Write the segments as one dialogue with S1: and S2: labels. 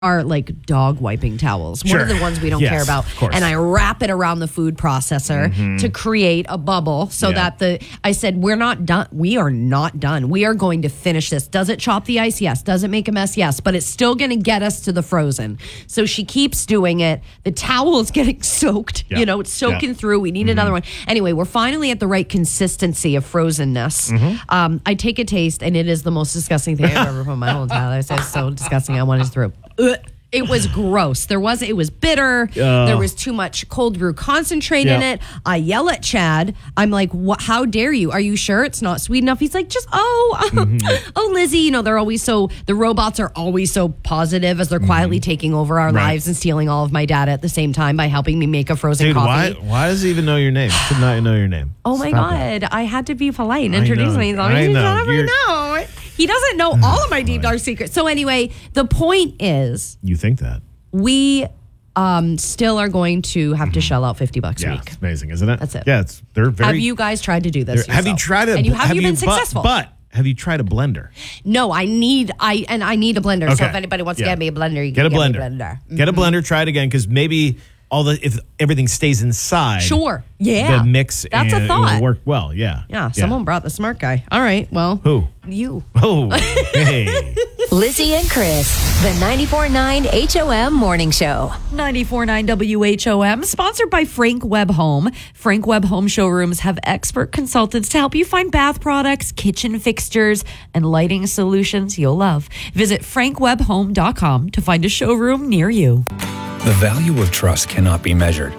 S1: are like dog wiping towels.
S2: Sure.
S1: One of the ones we don't
S2: Yes,
S1: care about.
S2: of course.
S1: And I wrap it around the food processor to create a bubble so that I said, we're not done. We are not done. We are going to finish this. Does it chop the ice? Yes. Does it make a mess? Yes. But it's still going to get us to the frozen. So she keeps doing it. The towel is getting soaked.
S2: Yeah.
S1: You know, it's soaking through. We need another one. Anyway, we're finally at the right consistency of frozenness. I take a taste, and it is the most disgusting thing I've ever put in my whole entire life. It's so disgusting. I want to throw. It was gross. It was bitter. There was too much cold brew concentrate in it. I yell at Chad. I'm like, "What? How dare you? Are you sure it's not sweet enough?" He's like, oh, Lizzie, you know, the robots are always so positive as they're quietly taking over our lives and stealing all of my data at the same time by helping me make a frozen coffee.
S2: Why does he even know your name? Should not know your name.
S1: Oh my
S2: Stop
S1: God.
S2: that.
S1: I had to be polite and introduce myself.
S2: I
S1: He
S2: know.
S1: doesn't know. He doesn't know all of my deep dark secrets. So anyway, the point is,
S2: You think that?
S1: we still are going to have to shell out $50 a
S2: Yeah,
S1: week.
S2: it's amazing, isn't it?
S1: That's it.
S2: Yeah, they're very.
S1: Have you guys tried to do this?
S2: Have you
S1: yourself?
S2: tried it?
S1: And have you been successful?
S2: But have you tried a blender?
S1: No, I need a blender. So
S2: Okay.
S1: if anybody wants to
S2: Yeah.
S1: get me a blender, you
S2: Get
S1: can
S2: a blender.
S1: get me a blender.
S2: Get a blender. Try it again because maybe if everything stays inside.
S1: Sure. Yeah.
S2: The mix.
S1: That's a
S2: and
S1: thought.
S2: It will work well. Yeah.
S1: Yeah. Someone brought the smart guy. All right. Well.
S2: Who?
S1: You.
S2: Oh. Hey.
S3: Lizzie and Chris, the 94.9 HOM Morning Show.
S1: 94.9 WHOM, sponsored by Frank Webb Home. Frank Webb Home showrooms have expert consultants to help you find bath products, kitchen fixtures, and lighting solutions you'll love. Visit frankwebbhome.com to find a showroom near you.
S4: The value of trust cannot be measured.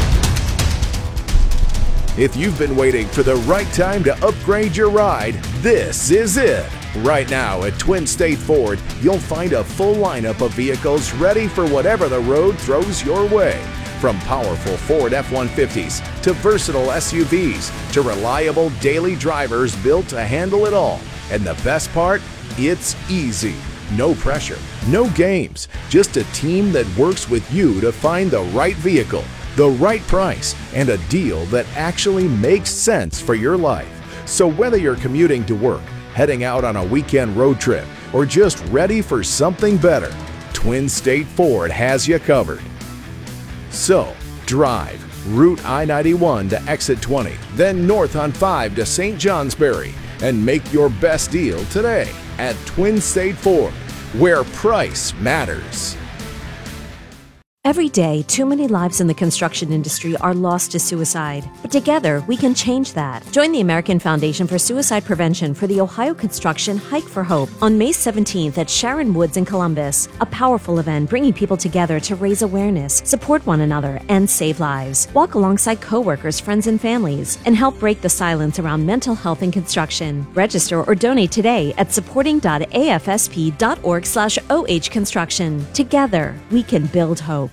S5: If you've been waiting for the right time to upgrade your ride, this is it. Right now at Twin State Ford, you'll find a full lineup of vehicles ready for whatever the road throws your way. From powerful Ford F-150s to versatile SUVs to reliable daily drivers built to handle it all. And the best part? It's easy. No pressure, no games, just a team that works with you to find the right vehicle, the right price, and a deal that actually makes sense for your life. So whether you're commuting to work, heading out on a weekend road trip, or just ready for something better, Twin State Ford has you covered. So, drive Route I-91 to exit 20, then north on 5 to St. Johnsbury, and make your best deal today at Twin State Ford, where price matters.
S6: Every day, too many lives in the construction industry are lost to suicide. But together, we can change that. Join the American Foundation for Suicide Prevention for the Ohio Construction Hike for Hope on May 17th at Sharon Woods in Columbus. A powerful event bringing people together to raise awareness, support one another, and save lives. Walk alongside coworkers, friends, and families, and help break the silence around mental health in construction. Register or donate today at supporting.afsp.org/ohconstruction. Together, we can build hope.